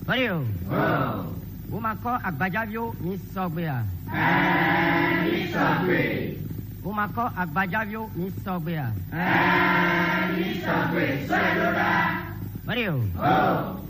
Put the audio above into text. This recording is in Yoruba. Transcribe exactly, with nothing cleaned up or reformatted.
Bariyo. Oh. Umako agbajavio ni sogbea. Eh, ni sogbe. Umako agbajavio ni sogbea. Eh, ni sogbe. Sọ́yẹ́ ló dá. Bariyo. Oh.